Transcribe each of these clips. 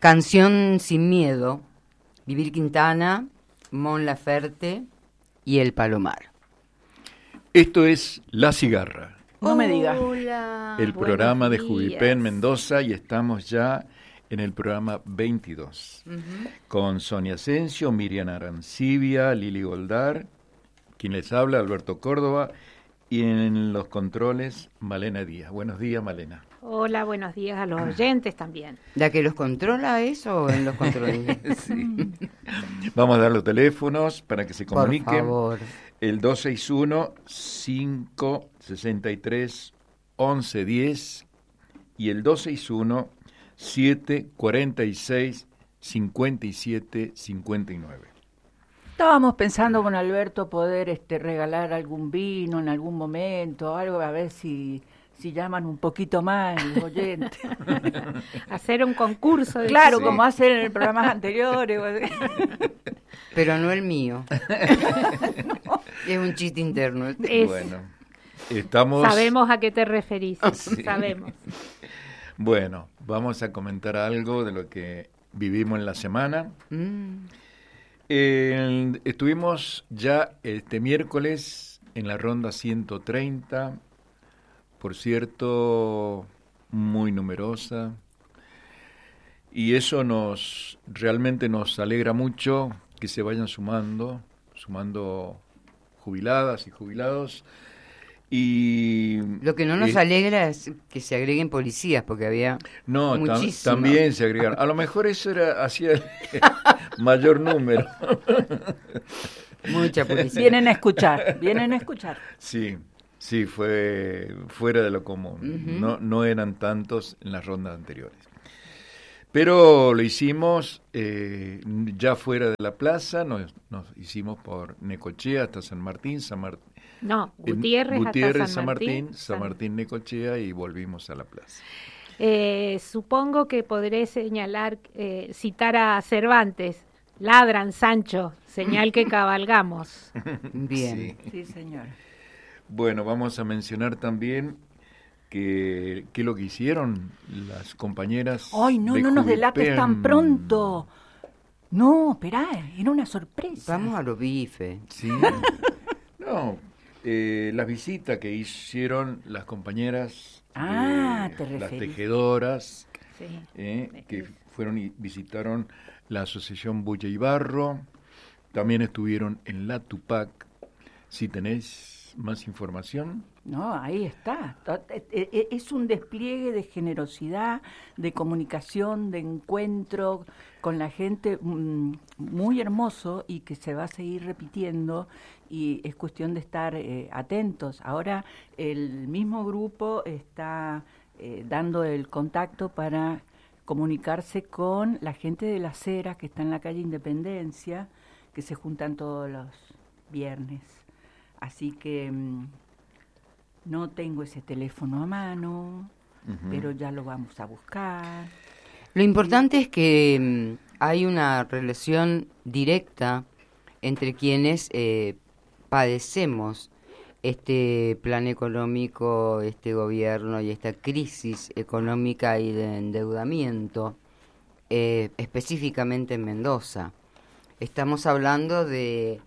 Canción sin miedo, Vivir Quintana, Mon Laferte y El Palomar. Esto es La Cigarra. No me digas. Hola. El programa de Jubipen Mendoza, y estamos ya en el programa 22. Con Sonia Asensio, Miriam Arancibia, Lili Goldar, quien les habla, Alberto Córdoba, y en los controles, Malena Díaz. Buenos días, Malena. Hola, buenos días a los oyentes también. ¿La que los controla eso en los controles? Sí. Vamos a dar los teléfonos para que se comuniquen. Por favor. El 261-563-1110 y el 261-746-5759. Estábamos pensando con Alberto poder regalar algún vino en algún momento, algo, a ver si llaman un poquito más los oyentes. Hacer un concurso. Claro, Sí. como hacen en programas anteriores. Pero no el mío. Es un chiste interno. Bueno, estamos... Sabemos a qué te referís, Sí. sabemos. Bueno, vamos a comentar algo de lo que vivimos en la semana. Estuvimos ya este miércoles en la ronda 130, por cierto, muy numerosa, y eso realmente nos alegra mucho que se vayan sumando jubiladas y jubilados. Y Lo que no nos alegra es que se agreguen policías, porque había muchísimos. También se agregaron. A lo mejor eso hacía el mayor número. Mucha policía. Vienen a escuchar. Sí, fue fuera de lo común. No eran tantos en las rondas anteriores. Pero lo hicimos ya fuera de la plaza, nos hicimos por Necochea hasta San Martín, No, Gutiérrez hasta San Martín, Necochea, y volvimos a la plaza. Supongo que podré citar a Cervantes. Ladran, Sancho, señal que cabalgamos. Bien. Sí, señor. Bueno, vamos a mencionar también que lo que hicieron las compañeras. ¡Ay, no nos delates tan pronto! No, esperá, era una sorpresa. Vamos a los bifes. Sí. No, las visitas que hicieron las compañeras, ¿te las referís? tejedoras, Sí. que fueron y visitaron la asociación Bulla y Barro, también estuvieron en la Tupac. Si tenés más información. No, ahí está. Es un despliegue de generosidad, de comunicación, de encuentro con la gente muy hermoso y que se va a seguir repitiendo, y es cuestión de estar atentos. Ahora el mismo grupo está dando el contacto para comunicarse con la gente de las Heras, que está en la calle Independencia, que se juntan todos los viernes. Así que no tengo ese teléfono a mano, pero ya lo vamos a buscar. Lo importante es que hay una relación directa entre quienes padecemos este plan económico, este gobierno y esta crisis económica y de endeudamiento, específicamente en Mendoza. Estamos hablando de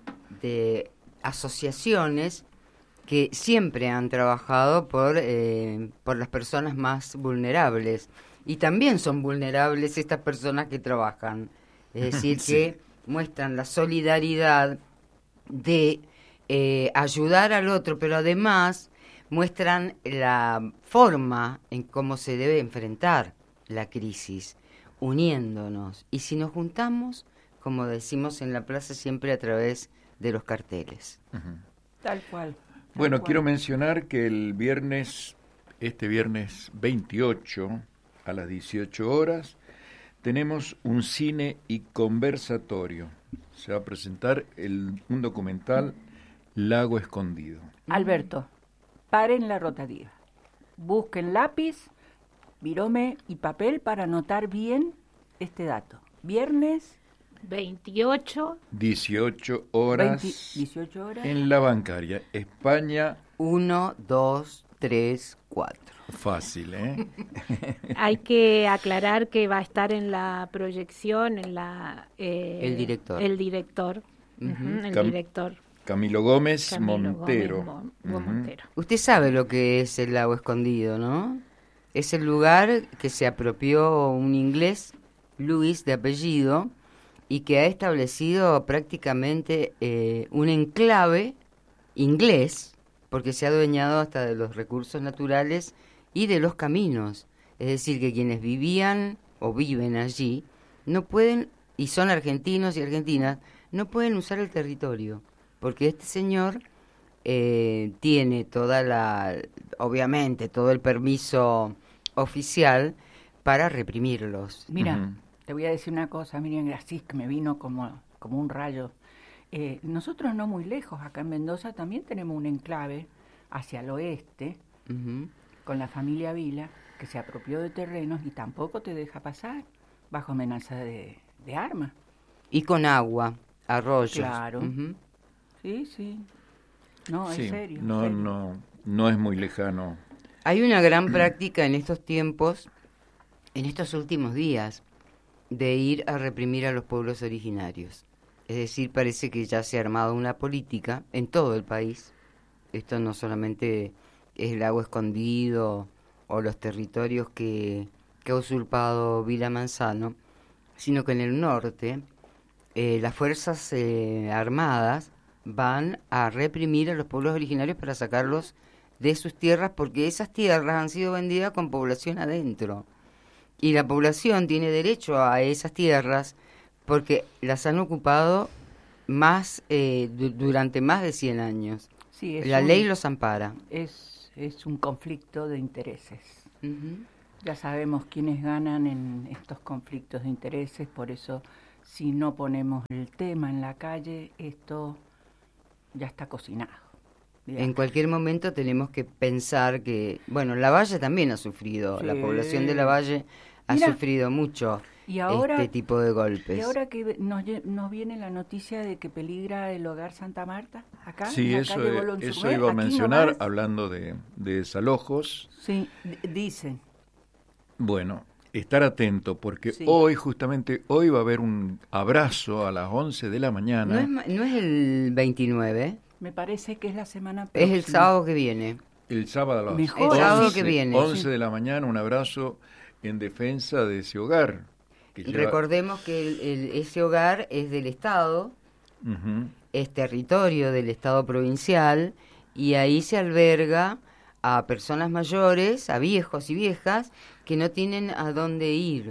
asociaciones que siempre han trabajado por las personas más vulnerables, y también son vulnerables estas personas que trabajan, es decir, Sí. que muestran la solidaridad de ayudar al otro, pero además muestran la forma en cómo se debe enfrentar la crisis, uniéndonos, y si nos juntamos, como decimos en la plaza, siempre a través de los carteles. Tal cual. Bueno, quiero mencionar que este viernes 28 a las 18 horas, tenemos un cine y conversatorio. Se va a presentar un documental, Lago Escondido. Alberto, paren la rotativa. Busquen lápiz, virome y papel para anotar bien este dato. Viernes 28. 18 horas, 18 horas. en la bancaria. España 1, 2, 3, 4. Fácil, ¿eh? Hay que aclarar que va a estar en la proyección, el director. El director. Ujú. El Cam- director. Camilo Gómez Camilo Montero. Gómez Ujú. Montero. Usted sabe lo que es el lago escondido, ¿no? Es el lugar que se apropió un inglés, Lewis de apellido, y que ha establecido prácticamente un enclave inglés, porque se ha adueñado hasta de los recursos naturales y de los caminos. Es decir, que quienes vivían o viven allí no pueden, y son argentinos y argentinas, no pueden usar el territorio, porque este señor tiene obviamente todo el permiso oficial para reprimirlos. Mira, Ujú. te voy a decir una cosa, Miriam, así que me vino como un rayo. Nosotros no muy lejos, acá en Mendoza también tenemos un enclave hacia el oeste, Ujú. con la familia Vila, que se apropió de terrenos y tampoco te deja pasar, bajo amenaza de armas. Y con agua, arroyos. Claro. Ujú. Sí, sí. No, Sí, es serio. no, serio. no es muy lejano. Hay una gran práctica en estos tiempos, en estos últimos días, de ir a reprimir a los pueblos originarios. Es decir, parece que ya se ha armado una política en todo el país. Esto no solamente es el lago escondido o los territorios que ha usurpado Vila Manzano, sino que en el norte las fuerzas armadas van a reprimir a los pueblos originarios para sacarlos de sus tierras, porque esas tierras han sido vendidas con población adentro. Y la población tiene derecho a esas tierras porque las han ocupado durante más de 100 años. Sí, La ley los ampara. es un conflicto de intereses. Ujú. Ya sabemos quiénes ganan en estos conflictos de intereses, por eso si no ponemos el tema en la calle, esto ya está cocinado. En cualquier momento tenemos que pensar que, bueno, la Valle también ha sufrido, la Sí. población de la Valle ha Mira, sufrido mucho y ahora, este tipo de golpes. Y ahora que nos viene la noticia de que peligra el hogar Santa Marta, acá, Sí, en la eso, calle Bolón-sur-Mer, eso iba a aquí mencionar, nomás. hablando de desalojos. Sí, dicen. Bueno, estar atento, porque Sí. justamente hoy va a haber un abrazo a las 11 de la mañana. No es el 29, Me parece que es la semana es próxima. el sábado que viene. El sábado a las Mejor. El sábado que viene. 11 Sí. de la mañana, un abrazo en defensa de ese hogar. Que lleva- Recordemos que ese hogar es del Estado, Ujú. es territorio del Estado provincial, y ahí se alberga a personas mayores, a viejos y viejas, que no tienen a dónde ir.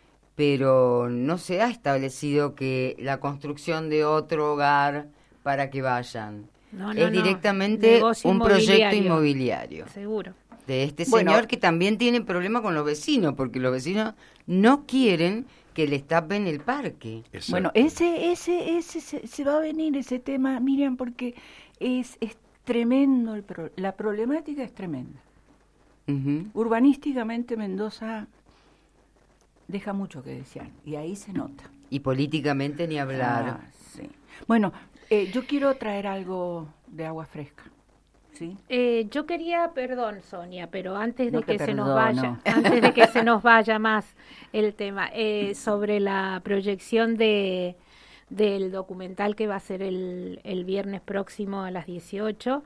Pero no se ha establecido que la construcción de otro hogar para que vayan. No, Es no. directamente Negocio un proyecto inmobiliario Seguro. de este Bueno, señor, que también tiene problemas con los vecinos, porque los vecinos no quieren que les tapen el parque. Exacto. Bueno, ese se va a venir ese tema, Miriam, porque es tremendo, la problemática es tremenda. Ujú. Urbanísticamente Mendoza deja mucho que desear, y ahí se nota. Y políticamente ni hablar. Ah, sí. Bueno, yo quiero traer algo de agua fresca, ¿sí? Yo quería, perdón, Sonia, pero antes de No te que se nos perdono. vaya, antes de que se nos vaya más el tema, sobre la proyección del documental que va a ser el viernes próximo a las 18,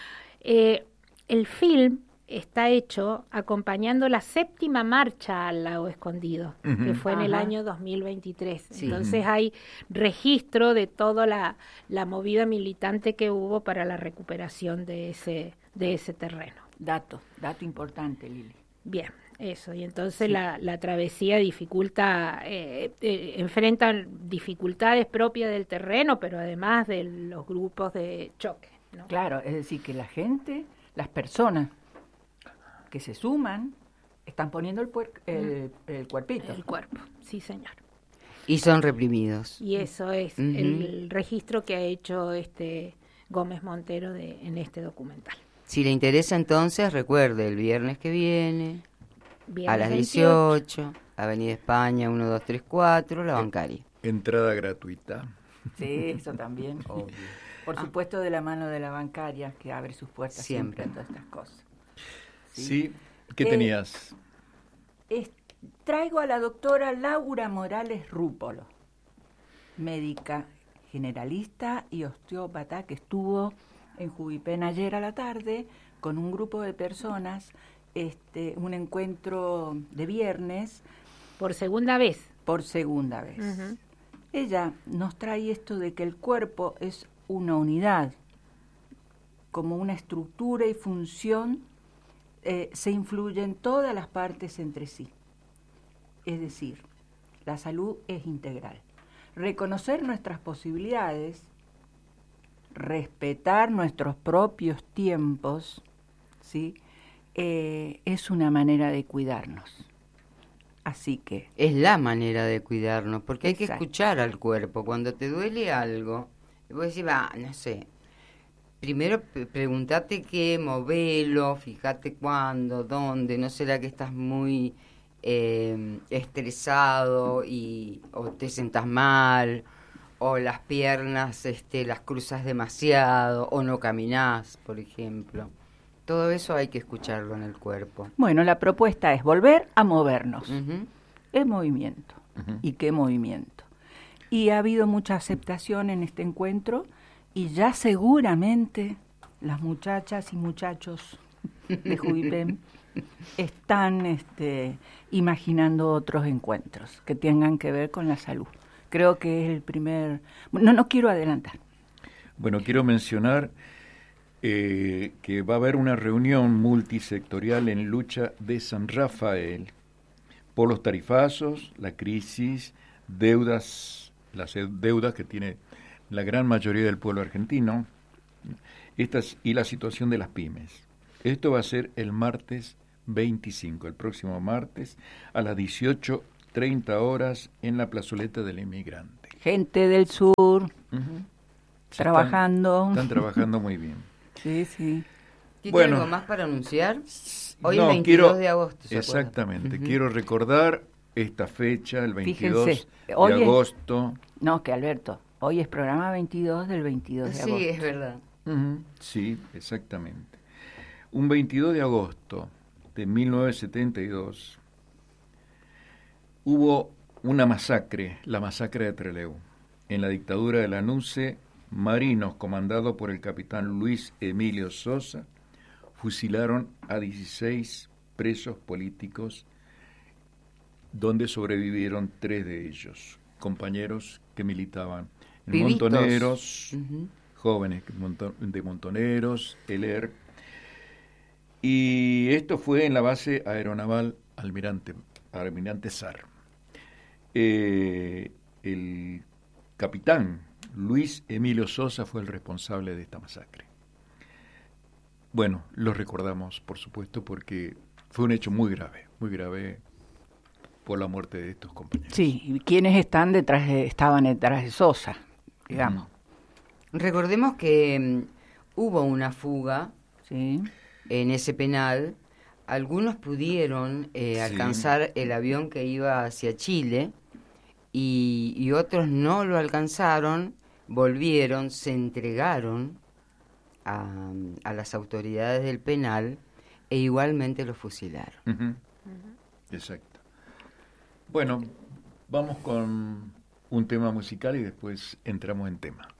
el film está hecho acompañando la 7ª marcha al lago escondido, que Ujú. fue en el Ajá. año 2023. Sí. Entonces hay registro de toda la movida militante que hubo para la recuperación de ese terreno. Dato importante, Lili. Bien, eso. Y entonces la travesía dificulta, enfrentan dificultades propias del terreno, pero además de los grupos de choque, ¿no? Claro, es decir, que la gente, las personas que se suman, están poniendo el cuerpito. El cuerpo, sí, señor. Y son reprimidos. Y eso es Ujú. el registro que ha hecho Gómez Montero en este documental. Si le interesa, entonces, recuerde, el viernes que viene, a Viernes las 28. 18, Avenida España 1234, La Bancaria. Entrada gratuita. Sí, eso también, obvio. Por supuesto, de la mano de la bancaria, que abre sus puertas siempre a todas estas cosas. Sí, ¿Qué tenías? Traigo a la doctora Laura Morales Rúpolo, médica generalista y osteópata que estuvo en Jubipen ayer a la tarde con un grupo de personas, un encuentro de viernes. Por segunda vez. Por segunda vez. Uh-huh. Ella nos trae esto de que el cuerpo es una unidad, como una estructura y función, se influyen todas las partes entre sí. Es decir, la salud es integral. Reconocer nuestras posibilidades, respetar nuestros propios tiempos, ¿sí? Es una manera de cuidarnos. Así que... Es la manera de cuidarnos, porque hay que escuchar al cuerpo. Cuando te duele algo, vos decís, no sé, primero pregúntate qué, movelo, fíjate cuándo, dónde, no será que estás muy estresado o te sentás mal, o las piernas las cruzas demasiado, o no caminás, por ejemplo. Todo eso hay que escucharlo en el cuerpo. Bueno, la propuesta es volver a movernos. Uh-huh. Es movimiento. Uh-huh. ¿Y qué movimiento? Y ha habido mucha aceptación en este encuentro y ya seguramente las muchachas y muchachos de Jubipen están imaginando otros encuentros que tengan que ver con la salud. Creo que es el primer... No quiero adelantar. Bueno, quiero mencionar que va a haber una reunión multisectorial en lucha de San Rafael por los tarifazos, la crisis, las deudas que tiene la gran mayoría del pueblo argentino, y la situación de las pymes. Esto va a ser el martes 25, el próximo martes, a las 18:30 horas en la plazoleta del Inmigrante. Gente del sur, uh-huh. Trabajando. Están trabajando muy bien. Sí, sí. ¿Tiene algo más para anunciar? Hoy es 22 de agosto. Exactamente. Uh-huh. Quiero recordar esta fecha, el 22 de agosto. No, que Alberto, hoy es programa 22 del 22 de agosto. Sí, es verdad. Uh-huh. Sí, exactamente. Un 22 de agosto de 1972 hubo una masacre, la masacre de Trelew, en la dictadura de Lanusse. Marinos, comandados por el capitán Luis Emilio Sosa, fusilaron a 16 presos políticos, donde sobrevivieron 3 de ellos, compañeros que militaban en Montoneros, uh-huh. Jóvenes de Montoneros, el ERC, y esto fue en la base aeronaval Almirante Sar. El capitán Luis Emilio Sosa fue el responsable de esta masacre. Bueno, lo recordamos, por supuesto, porque fue un hecho muy grave por la muerte de estos compañeros. Sí, y quienes estaban detrás de Sosa, digamos. Recordemos que hubo una fuga, ¿sí?, en ese penal. Algunos pudieron alcanzar el avión que iba hacia Chile y otros no lo alcanzaron. Volvieron, se entregaron a las autoridades del penal e igualmente lo fusilaron. Uh-huh. Uh-huh. Exacto. Bueno, vamos con un tema musical y después entramos en tema.